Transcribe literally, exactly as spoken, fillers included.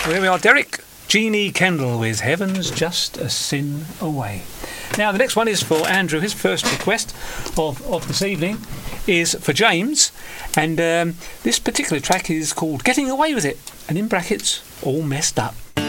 Well, there we are, Derek. Jeannie Kendall with Heaven's Just a Sin Away. Now, the next one is for Andrew. His first request of, of this evening is for James. And um, this particular track is called Getting Away With It. And in brackets, All Messed Up.